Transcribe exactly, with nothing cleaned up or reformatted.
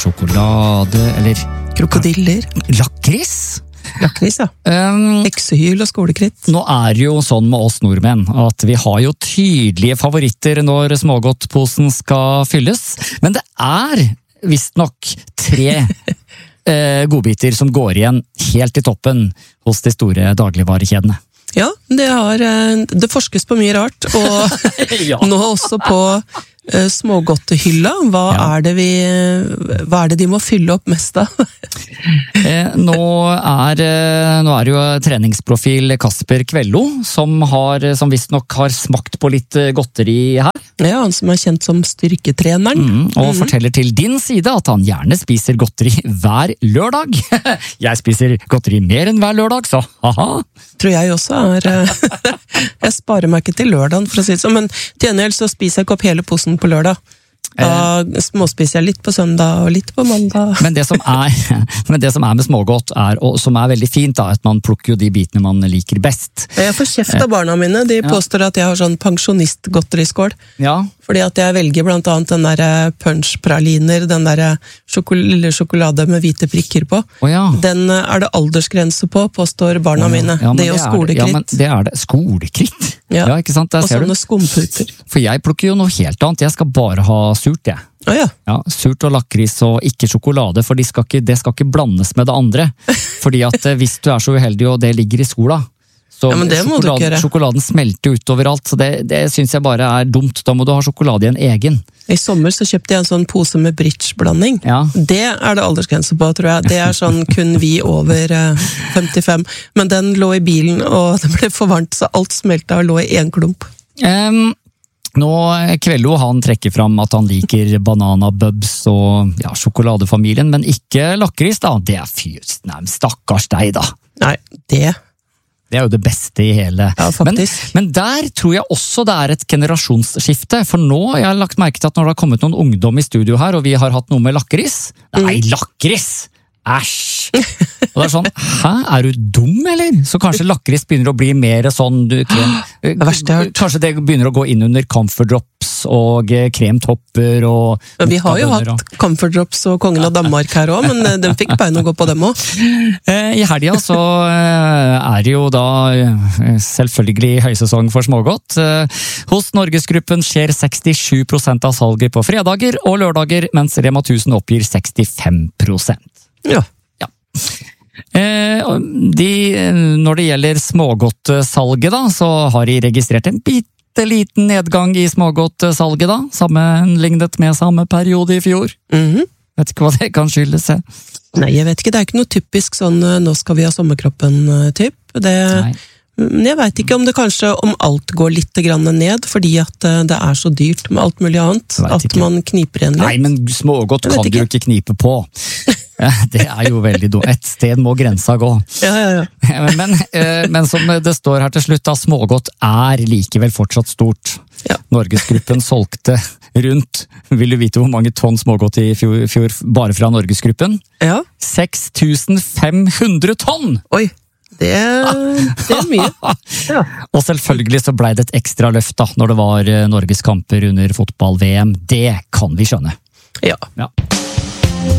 sjokolade, eller Krokodiller. lakris. Lakris, ja. Um, Heksehyl og skolekritt. nå er det jo sånn med oss nordmenn at vi har jo tydelige favoritter når smågodtposen skal fylles, men det er visst nok tre eh, godbiter som går igjen helt i toppen hos de store dagligvarekjedene. Ja, det, har, eh, det forskes på mye rart, og Ja. nå også på eh, smågodtehylla. Hva, Ja. er det vi, hva er det de må fylle opp mest av? Eh, nå, er, eh, nå er det jo treningsprofil Kasper Kvello som, har, som visst nok har smakt på litt eh, godteri her. Ja, han som er kjent som styrketreneren. Mm, og forteller til din side at han gjerne spiser godteri hver lørdag. Jeg spiser godteri mer enn hver lørdag, så haha. Tror jeg også er eh, Jeg sparer meg ikke til lørdagen, for å si det sånn, men til gjengjeld så spiser jeg ikke opp hele posen på lørdag. Da småspiser jeg litt på søndag og litt på mandag. Men det som er, men det som er med smågodt, er, og som er veldig fint, da, at man plukker jo de bitene man liker best. Jeg får kjeft av barna mine. De påstår at jeg har sånn pensjonistgodteriskål. Ja, Fordi at jeg velger blant annet den der punch-praliner, den der sjokol lille sjokolade med hvite prikker på. å ja. Den er det aldersgrense på, påstår barna mine. Ja, men det og er skolekritt. Ja, men det er det. Skolekritt? Ja. Ja, ikke sant? Der Og ser sånne du. skumputer. For jeg plukker jo noe helt annet. Jeg skal bare ha surt, jeg. Å ja. Ja, surt og lakris og ikke sjokolade, for de skal ikke, det skal ikke blandes med det andre. Fordi at eh, hvis du er så uheldig og det ligger i sola, så Ja, men det må du ikke sjokoladen, gjøre. sjokoladen smelter ut overalt, så det, det synes jeg bare er dumt. Da må du ha sjokolade i en egen. I sommer så kjøpte jeg en sånn pose med bridge-blanding. Ja. Det er det aldersgrense på, tror jeg. Det er sånn kun vi over eh, femtifem. Men den lå i bilen, og det ble for varmt, så alt smelta og lå i én klump. Um, nå, Kvello han trekker fram at han liker bananabubs og ja, sjokoladefamilien, men ikke lakris da. Det er fyrt, nei, stakkars deg da. Nei, det Det er jo det beste i hele. Ja, men, faktisk. men der tror jeg også det er et generasjonsskifte, for nå jeg har lagt merke til at når det har kommet noen ungdom i studio her, og vi har hatt noe med lakris. Nei, lakris! Æsj! Og det er sånn, hæ, er du dum, eller? Så kanskje lakris begynner å bli mer sånn, du, krem, verste jeg har hørt. kanskje det begynner å gå inn under comfort drops og eh, kremtopper og... Men vi har jo mokkabønner hatt Comfort Drops og Kongen av Danmark her også, men eh, den fikk bein å gå på dem også. Eh, I helga så eh, er det jo da eh, selvfølgelig høysesong for smågodt. Eh, Hos Norgesgruppen skjer sekstisju prosent av salget på fredager og lørdager, mens Rema tusen oppgir sekstifem prosent. Ja. Ja. Eh, og de, når det gjelder smågodtsalget da, så har de registrert en bitte liten nedgang i smågodtsalget da, sammenlignet med samme periode i fjor. Mhm. Vet ikke hva det kan skyldes. jeg. Nei, jeg vet ikke. Det er ikke noe typisk sånn eh, nå skal vi ha sommerkroppen-typ. Det... Nei. Men jeg vet ikke om det kanskje om alt går litt grann ned, fordi at eh, det er så dyrt med alt mulig annet, Jeg vet at ikke. man kniper igjen Nei, litt. men smågodt Jeg vet kan du jo ikke knipe på. Ja, det er jo veldig dumt. Et sted må grensa gå. Ja, ja, ja. Men, eh, men som det står her til slutt, da, smågodt er likevel fortsatt stort. Ja. Norgesgruppen solgte rundt, vil du vite hvor mange tonn smågodt i fjor, fjor bare fra Norgesgruppen? Ja. seks tusen fem hundre tonn! Oi, det, det er mye. Ja. Og selvfølgelig så ble det et ekstra løft da, når det var eh, Norges kamper under fotball-V M. Det kan vi skjønne. Ja. Ja.